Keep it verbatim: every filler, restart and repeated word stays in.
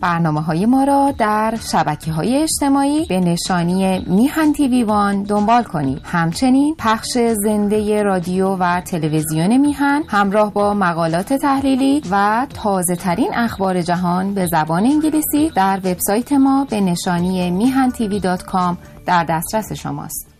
برنامه‌های ما را در شبکه‌های اجتماعی به نشانی میهن تیوی وان دنبال کنید. همچنین پخش زنده رادیو و تلویزیون میهن همراه با مقالات تحلیلی و تازه‌ترین اخبار جهان به زبان انگلیسی در وبسایت ما به نشانی میهن تیوی دات کام در دسترس شماست.